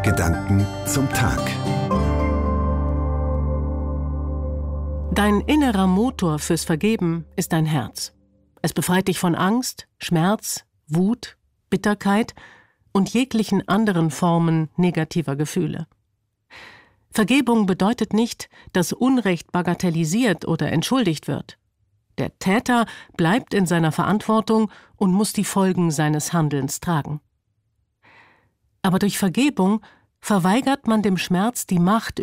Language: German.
Gedanken zum Tag. Dein innerer Motor fürs Vergeben ist dein Herz. Es befreit dich von Angst, Schmerz, Wut, Bitterkeit und jeglichen anderen Formen negativer Gefühle. Vergebung bedeutet nicht, dass Unrecht bagatellisiert oder entschuldigt wird. Der Täter bleibt in seiner Verantwortung und muss die Folgen seines Handelns tragen. Aber durch Vergebung verweigert man dem Schmerz die Macht